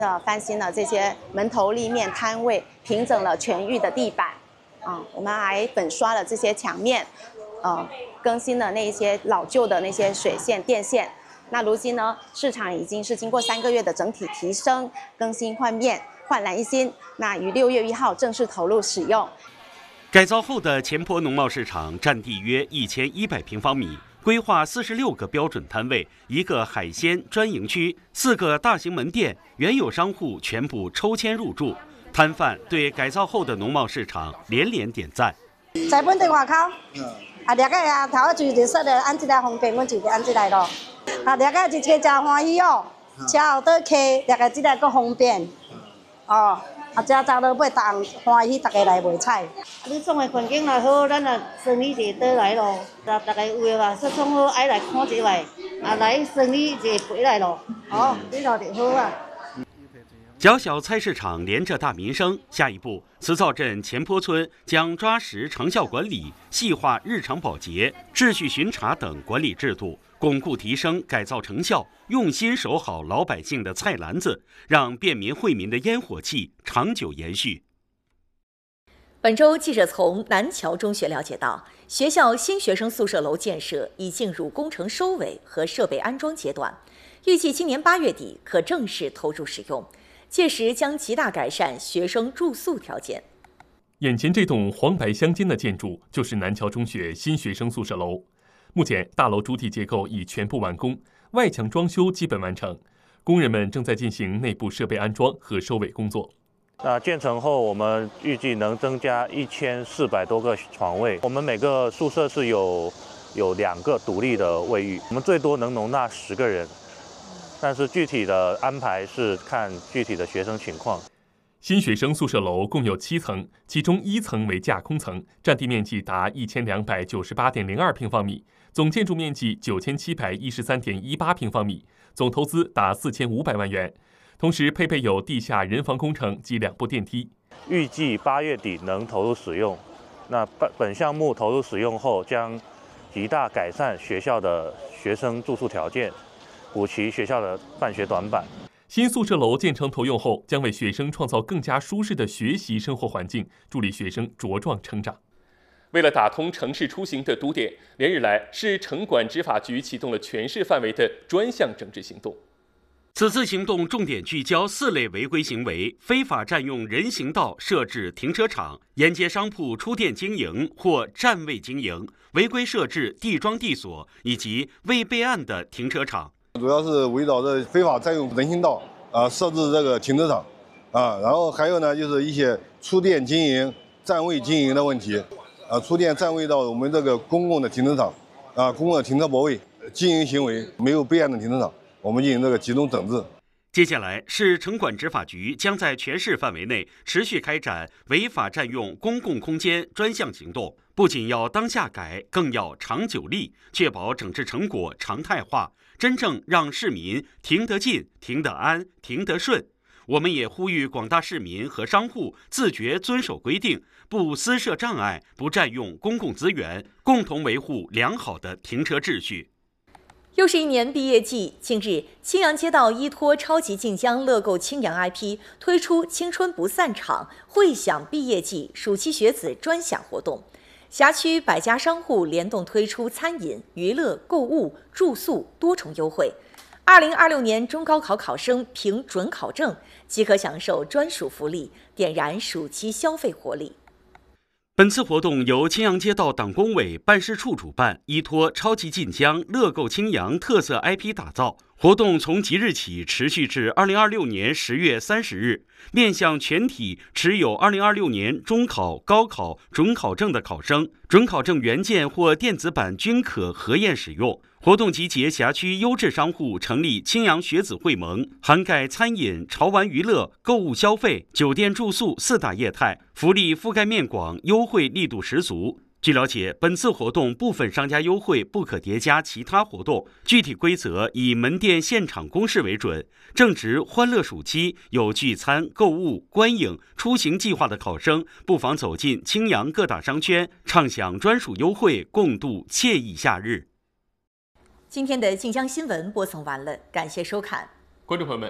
翻新了这些门头立面摊位，平整了全域的地板，我们还粉刷了这些墙面，更新了那些老旧的那些水线电线。那如今呢，市场已经是经过3个月的整体提升、更新换面、焕然一新，那于6月1号正式投入使用。 改造后的前坡农贸市场占地约1100平方米。规划46个标准摊位，1个海鲜专营区，4个大型门店，原有商户全部抽签入驻。摊贩对改造后的农贸市场连连点赞。 在本地外口，大家头一就说的按这个方便，阮就按这个咯。大家一切真欢喜哦，车后倒客，大家这个够方便，这早落尾，大人欢喜，大家来买菜。 你种的环境若好，咱也生意就倒来咯。大家有诶话，说种好，爱来看一下，来生意就回来咯。这样就好啊。 小小菜市场连着大民生，下一步，慈灶镇前坡村将抓实长效管理、细化日常保洁、秩序巡查等管理制度，巩固提升改造成效，用心守好老百姓的菜篮子，让便民惠民的烟火气长久延续。 本周记者从南桥中学了解到，学校新学生宿舍楼建设已进入工程收尾和设备安装阶段，预计今年8月底可正式投入使用，届时将极大改善学生住宿条件。 眼前这栋黄白相间的建筑就是南桥中学新学生宿舍楼。目前大楼主体结构已全部完工，外墙装修基本完成，工人们正在进行内部设备安装和收尾工作。 建成后，我们预计能增加1400多个床位。我们每个宿舍是有2个独立的卫浴，我们最多能容纳10个人，但是具体的安排是看具体的学生情况。 新学生宿舍楼共有7层，其中1层为架空层，占地面积达1298.02平方米，总建筑面积9713.18平方米，总投资达4500万元。同时配备有地下人防工程及2部电梯。 预计8月底能投入使用。那本项目投入使用后，将极大改善学校的学生住宿条件，补齐学校的办学短板。 新宿舍楼建成投用后，将为学生创造更加舒适的学习生活环境，助力学生茁壮成长。 为了打通城市出行的堵点，连日来，市城管执法局启动了全市范围的专项整治行动。 此次行动重点聚焦4类违规行为：非法占用人行道设置停车场、沿街商铺出店经营或占位经营、违规设置地桩地锁以及未备案的停车场。 主要是围绕着非法占用人行道设置这个停车场然后还有呢就是一些出店经营、占位经营的问题出店占位到我们这个公共的停车场公共的停车泊位经营行为没有备案的停车场，我们进行这个集中整治。 接下来，市城管执法局将在全市范围内持续开展违法占用公共空间专项行动，不仅要当下改，更要长久立，确保整治成果常态化，真正让市民停得进、停得安、停得顺。我们也呼吁广大市民和商户自觉遵守规定，不私设障碍，不占用公共资源，共同维护良好的停车秩序。 又是一年毕业季，近日，青阳街道依托超级晋江乐购青阳 IP 推出青春不散场会享毕业季暑期学子专享活动，辖区100家商户联动推出餐饮、娱乐、购物、住宿多重优惠。2026年中高考考生凭准考证即可享受专属福利，点燃暑期消费活力。 本次活动由青阳街道党工委办事处主办，依托超级晋江乐购青阳特色 IP 打造。活动从即日起持续至2026年10月30日，面向全体持有2026年中考、高考准考证的考生，准考证原件或电子版均可核验使用。活动集结辖区优质商户成立青阳学子会盟，涵盖餐饮、潮玩娱乐、购物消费、酒店住宿4大业态，福利覆盖面广，优惠力度十足。据了解，本次活动部分商家优惠不可叠加其他活动，具体规则以门店现场公示为准。正值欢乐暑期，有聚餐、购物、观影、出行计划的考生，不妨走进青阳各大商圈，畅享专属优惠，共度惬意夏日。 今天的晋江新闻播送完了，感谢收看。 观众朋友们。